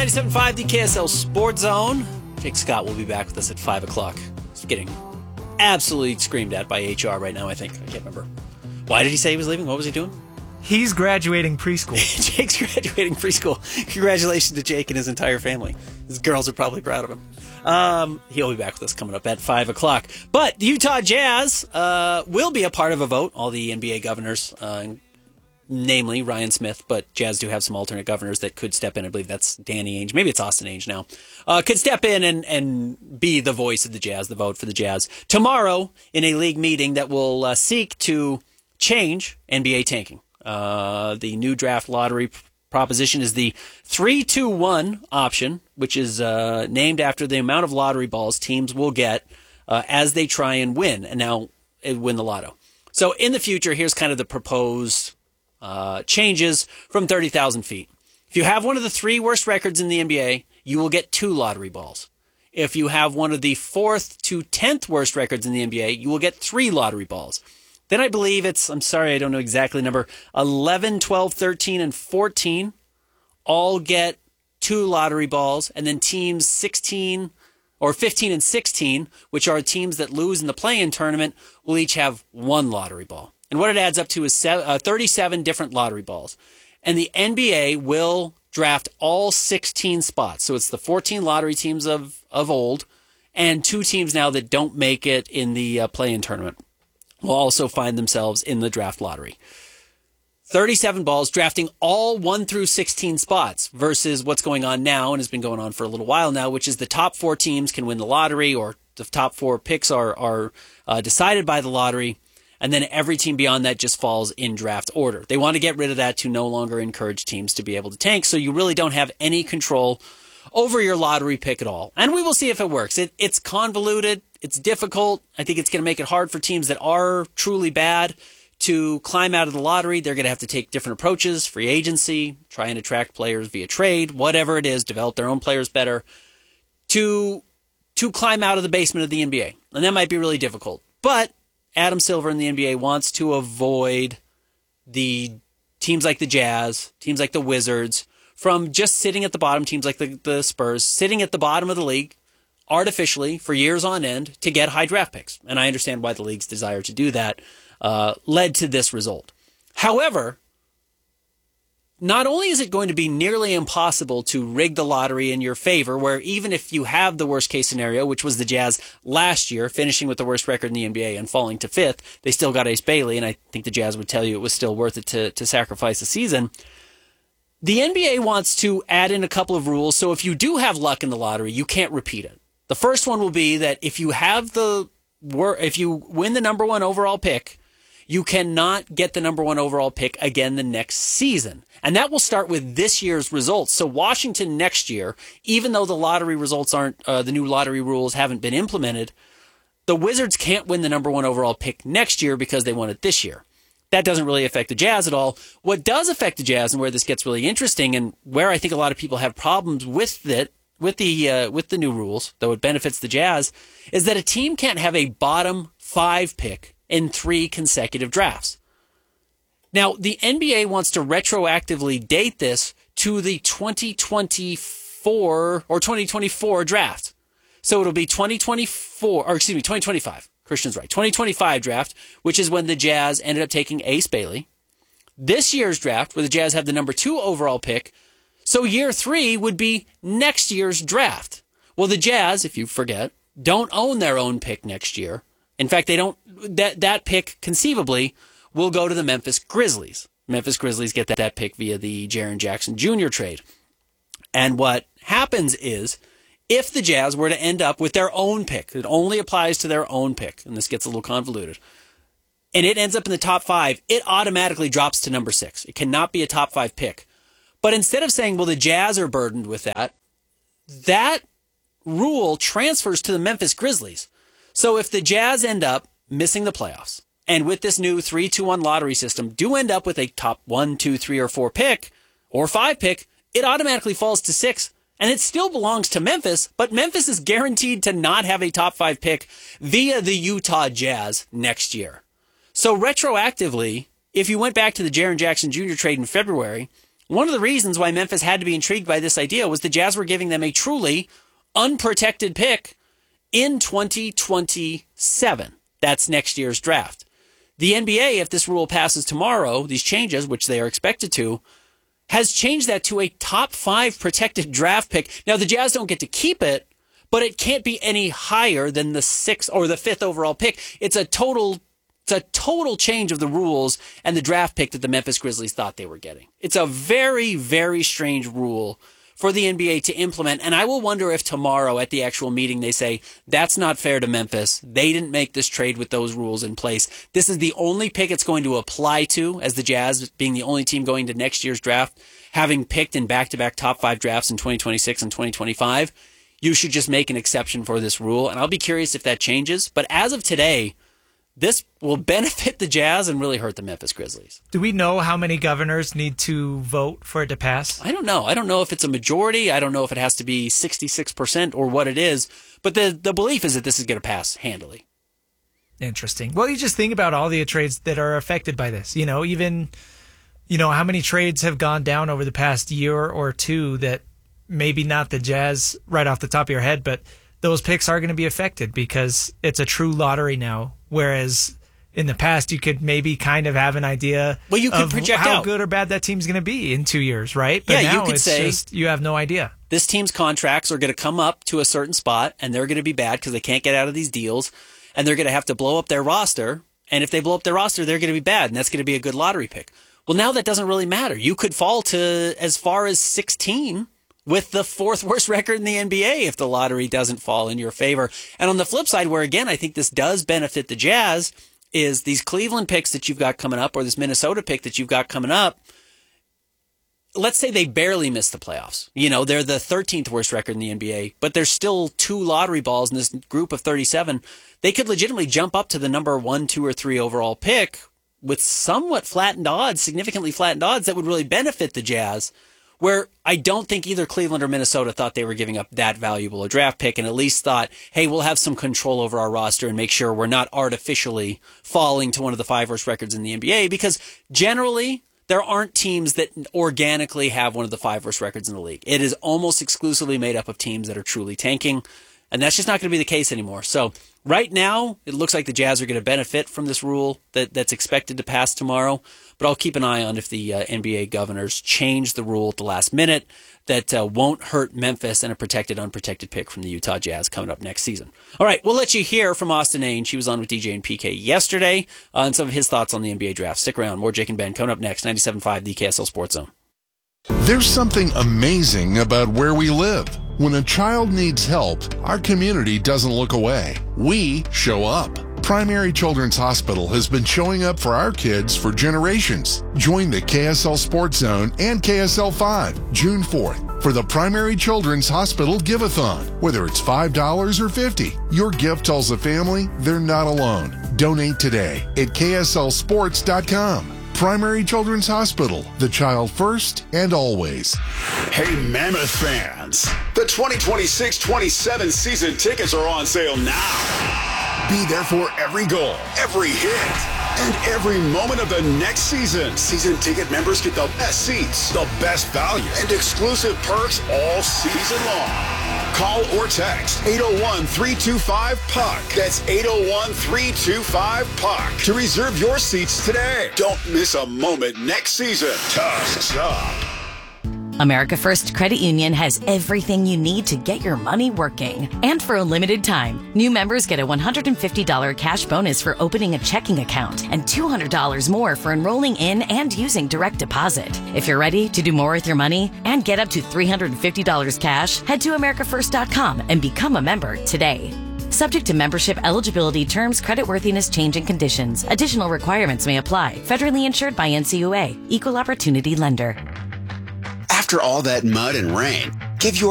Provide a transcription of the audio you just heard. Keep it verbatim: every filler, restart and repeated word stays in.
ninety-seven point five, the K S L Sports Zone. Jake Scott will be back with us at five o'clock. He's getting absolutely screamed at by H R right now, I think. I can't remember. Why did he say he was leaving? What was he doing? He's graduating preschool. Jake's graduating preschool. Congratulations to Jake and his entire family. His girls are probably proud of him. Um, he'll be back with us coming up at five o'clock. But the Utah Jazz uh, will be a part of a vote. All the N B A governors, uh, namely Ryan Smith, but Jazz do have some alternate governors that could step in. I believe that's Danny Ainge. Maybe it's Austin Ainge now. Uh, could step in and, and be the voice of the Jazz, the vote for the Jazz. Tomorrow, in a league meeting that will uh, seek to change N B A tanking. Uh, the new draft lottery p- proposition is the three two one option, which is uh, named after the amount of lottery balls teams will get uh, as they try and win, and now uh, win the lotto. So in the future, here's kind of the proposed uh, changes from thirty thousand feet. If you have one of the three worst records in the N B A, you will get two lottery balls. If you have one of the fourth to tenth worst records in the N B A, you will get three lottery balls. Then I believe it's, I'm sorry, I don't know exactly the number, eleven, twelve, thirteen, and fourteen all get two lottery balls. And then teams sixteen or fifteen and sixteen, which are teams that lose in the play-in tournament, will each have one lottery ball. And what it adds up to is thirty-seven different lottery balls. And the N B A will draft all sixteen spots. So it's the fourteen lottery teams of, of old and two teams now that don't make it in the uh, play-in tournament will also find themselves in the draft lottery. thirty-seven balls drafting all one through sixteen spots versus what's going on now and has been going on for a little while now, which is the top four teams can win the lottery, or the top four picks are, are uh, decided by the lottery, and then every team beyond that just falls in draft order. They want to get rid of that to no longer encourage teams to be able to tank, so you really don't have any control over your lottery pick at all. And we will see if it works. It, it's convoluted. It's difficult. I think it's going to make it hard for teams that are truly bad to climb out of the lottery. They're going to have to take different approaches, free agency, try and attract players via trade, whatever it is, develop their own players better to, to climb out of the basement of the N B A. And that might be really difficult. But Adam Silver in the N B A wants to avoid the teams like the Jazz, teams like the Wizards, from just sitting at the bottom, teams like the, the Spurs, sitting at the bottom of the league artificially for years on end to get high draft picks. And I understand why the league's desire to do that uh, led to this result. However, not only is it going to be nearly impossible to rig the lottery in your favor, where even if you have the worst case scenario, which was the Jazz last year, finishing with the worst record in the N B A and falling to fifth, they still got Ace Bailey, and I think the Jazz would tell you it was still worth it to, to sacrifice the season. The N B A wants to add in a couple of rules, so if you do have luck in the lottery, you can't repeat it. The first one will be that if you have the if you win the number one overall pick, you cannot get the number one overall pick again the next season. And that will start with this year's results. So Washington next year, even though the lottery results aren't, uh, the new lottery rules haven't been implemented, the Wizards can't win the number one overall pick next year because they won it this year. That doesn't really affect the Jazz at all. What does affect the Jazz, and where this gets really interesting, and where I think a lot of people have problems with it, with the uh, with the new rules, though it benefits the Jazz, is that a team can't have a bottom five pick in three consecutive drafts. Now, the N B A wants to retroactively date this to the twenty twenty-four or twenty twenty-four draft. So it'll be twenty twenty-four, or excuse me, twenty twenty-five. Christian's right. twenty twenty-five draft, which is when the Jazz ended up taking Ace Bailey. This year's draft, where the Jazz have the number two overall pick. So year three would be next year's draft. Well, the Jazz, if you forget, don't own their own pick next year. In fact, they don't. That that pick conceivably will go to the Memphis Grizzlies. Memphis Grizzlies get that, that pick via the Jaren Jackson Junior trade. And what happens is, if the Jazz were to end up with their own pick, it only applies to their own pick, and this gets a little convoluted, and it ends up in the top five, it automatically drops to number six. It cannot be a top five pick. But instead of saying, well, the Jazz are burdened with that, that rule transfers to the Memphis Grizzlies. So if the Jazz end up missing the playoffs, and with this new three two one lottery system, do end up with a top one, two, three, or four pick, or five pick, it automatically falls to six. And it still belongs to Memphis, but Memphis is guaranteed to not have a top five pick via the Utah Jazz next year. So retroactively, if you went back to the Jaren Jackson Junior trade in February, One of the reasons why Memphis had to be intrigued by this idea was the Jazz were giving them a truly unprotected pick in twenty twenty-seven. That's next year's draft. The N B A, if this rule passes tomorrow, these changes, which they are expected to, has changed that to a top five protected draft pick. Now, the Jazz don't get to keep it, but it can't be any higher than the sixth or the fifth overall pick. It's a total It's a total change of the rules and the draft pick that the Memphis Grizzlies thought they were getting. It's a very, very strange rule for the N B A to implement. And I will wonder if tomorrow at the actual meeting they say, that's not fair to Memphis. They didn't make this trade with those rules in place. This is the only pick it's going to apply to, as the Jazz being the only team going to next year's draft, having picked in back-to-back top five drafts in twenty twenty-six and twenty twenty-five. You should just make an exception for this rule. And I'll be curious if that changes. But as of today, this will benefit the Jazz and really hurt the Memphis Grizzlies. Do we know how many governors need to vote for it to pass? I don't know. I don't know if it's a majority. I don't know if it has to be sixty-six percent or what it is. But the, the belief is that this is going to pass handily. Interesting. Well, you just think about all the trades that are affected by this. You know, even, you know, how many trades have gone down over the past year or two that maybe not the Jazz right off the top of your head, but those picks are going to be affected because it's a true lottery now. Whereas in the past, you could maybe kind of have an idea well, you could of project how out. good or bad that team's going to be in two years, right? But yeah, now you could it's say just, you have no idea. This team's contracts are going to come up to a certain spot, and they're going to be bad because they can't get out of these deals, and they're going to have to blow up their roster. And if they blow up their roster, they're going to be bad, and that's going to be a good lottery pick. Well, now that doesn't really matter. You could fall to as far as sixteen with the fourth worst record in the N B A if the lottery doesn't fall in your favor. And on the flip side, where again, I think this does benefit the Jazz, is these Cleveland picks that you've got coming up or this Minnesota pick that you've got coming up. Let's say they barely miss the playoffs. You know, they're the thirteenth worst record in the N B A, but there's still two lottery balls in this group of thirty-seven. They could legitimately jump up to the number one, two, or three overall pick with somewhat flattened odds, significantly flattened odds that would really benefit the Jazz, where I don't think either Cleveland or Minnesota thought they were giving up that valuable a draft pick and at least thought, hey, we'll have some control over our roster and make sure we're not artificially falling to one of the five worst records in the N B A, because generally there aren't teams that organically have one of the five worst records in the league. It is almost exclusively made up of teams that are truly tanking, and that's just not going to be the case anymore. So right now, it looks like the Jazz are going to benefit from this rule that, that's expected to pass tomorrow. But I'll keep an eye on if the uh, N B A governors change the rule at the last minute that uh, won't hurt Memphis and a protected, unprotected pick from the Utah Jazz coming up next season. All right, we'll let you hear from Austin Ainge. She was on with D J and P K yesterday uh, and some of his thoughts on the N B A draft. Stick around. More Jake and Ben coming up next. ninety-seven point five, the K S L Sports Zone. There's something amazing about where we live. When a child needs help, our community doesn't look away. We show up. Primary Children's Hospital has been showing up for our kids for generations. Join the K S L Sports Zone and K S L five June fourth for the Primary Children's Hospital Give-a-thon. Whether it's five dollars or fifty dollars, your gift tells the family they're not alone. Donate today at K S L sports dot com. Primary Children's Hospital, the child first and always. Hey, Mammoth fans, the twenty twenty-six twenty-seven season tickets are on sale now. Be there for every goal, every hit, and every moment of the next season. Season ticket members get the best seats, the best value, and exclusive perks all season long. Call or text eight oh one, three two five, P U C. That's eight oh one, three two five, P U C to reserve your seats today. Don't miss a moment next season. Tusks up. America First Credit Union has everything you need to get your money working. And for a limited time, new members get a one hundred fifty dollars cash bonus for opening a checking account and two hundred dollars more for enrolling in and using direct deposit. If you're ready to do more with your money and get up to three hundred fifty dollars cash, head to america first dot com and become a member today. Subject to membership eligibility, terms, creditworthiness, change, and conditions. Additional requirements may apply. Federally insured by N C U A. Equal Opportunity Lender. After all that mud and rain, give your